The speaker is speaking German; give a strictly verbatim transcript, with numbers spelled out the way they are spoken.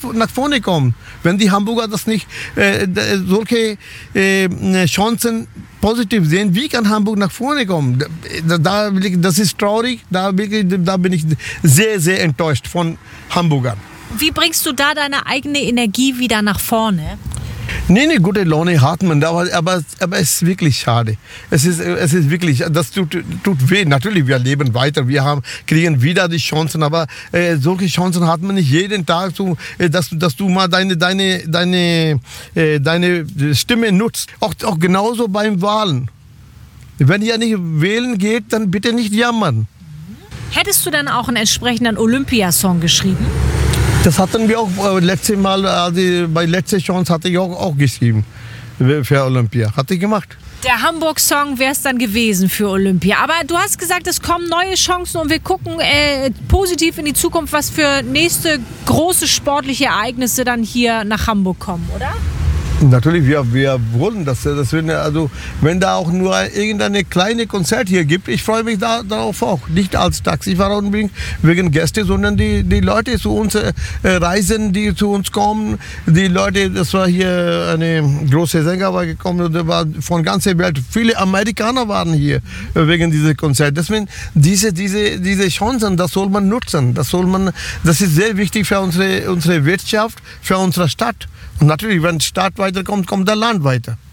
nach vorne kommen. Wenn die Hamburger das nicht, äh, solche äh, Chancen positiv sehen, wie kann Hamburg nach vorne kommen? Da, da, das ist traurig, da, da bin ich sehr, sehr enttäuscht von Hamburgern. Wie bringst du da deine eigene Energie wieder nach vorne? Nee, eine gute Laune hat man, aber, aber, aber es ist wirklich schade. Es ist, es ist wirklich, das tut, tut weh. Natürlich, wir leben weiter, wir haben, kriegen wieder die Chancen, aber äh, solche Chancen hat man nicht jeden Tag, so, äh, dass, dass du mal deine, deine, deine, äh, deine Stimme nutzt. Auch, auch genauso beim Wahlen. Wenn ihr nicht wählen geht, dann bitte nicht jammern. Hättest du dann auch einen entsprechenden Olympiasong geschrieben? Das hatten wir auch äh, letztes Mal, also bei letzter Chance hatte ich auch, auch geschrieben für Olympia. Hatte ich gemacht. Der Hamburg-Song wäre es dann gewesen für Olympia. Aber du hast gesagt, es kommen neue Chancen und wir gucken äh, positiv in die Zukunft, was für nächste große sportliche Ereignisse dann hier nach Hamburg kommen, oder? Natürlich, wir, wir wollen das. das wenn, also, wenn da auch nur irgendeine kleine Konzert hier gibt, ich freue mich da, darauf auch. Nicht als Taxifahrer unbedingt wegen Gäste, sondern die, die Leute zu uns äh, reisen, die zu uns kommen. Die Leute, das war hier eine große Sänger war gekommen, der war von ganzer Welt. Viele Amerikaner waren hier äh, wegen dieses Konzert. Deswegen diese, diese, diese Chancen, das soll man nutzen. Das soll man, das ist sehr wichtig für unsere, unsere Wirtschaft, für unsere Stadt. Und natürlich, wenn die Stadt weiterkommt, kommt das Land weiter.